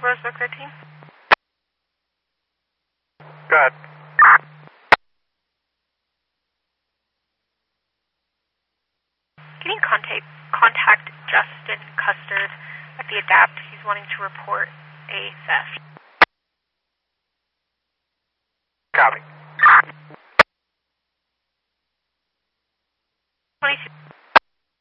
Rosebrook 13. Go ahead. Can you contact Justin Custard at the Adapt? He's wanting to report a theft.